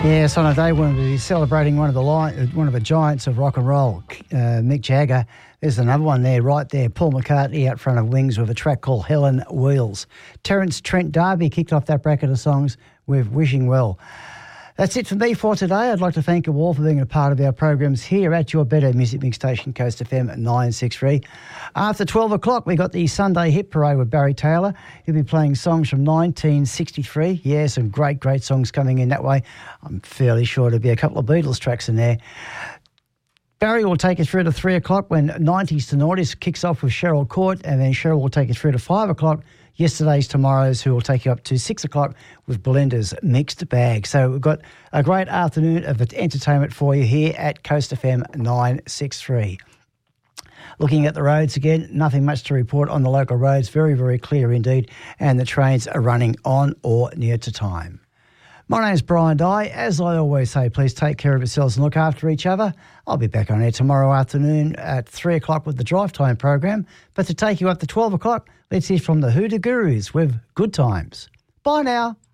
Yes, on a day when we'll be celebrating one of the giants of rock and roll, Mick Jagger. There's another one there, right there, Paul McCartney out front of Wings with a track called Helen Wheels. Terence Trent D'Arby kicked off that bracket of songs with Wishing Well. That's it for me for today. I'd like to thank you all for being a part of our programs here at your better music mix station, Coast FM 963. After 12 o'clock, we got the Sunday Hit Parade with Barry Taylor. He'll be playing songs from 1963. Yeah, some great, great songs coming in that way. I'm fairly sure there'll be a couple of Beatles tracks in there. Barry will take us through to 3 o'clock when 90s to Noughties kicks off with Cheryl Court, and then Cheryl will take us through to 5 o'clock. Yesterday's Tomorrow's, who will take you up to 6 o'clock with Belinda's Mixed Bag. So we've got a great afternoon of entertainment for you here at Coast FM 963. Looking at the roads again, nothing much to report on the local roads. Very, very clear indeed. And the trains are running on or near to time. My name's Brian Dye. As I always say, please take care of yourselves and look after each other. I'll be back on air tomorrow afternoon at 3 o'clock with the Drive Time program. But to take you up to 12 o'clock, let's hear from the Hoodoo Gurus with Good Times. Bye now.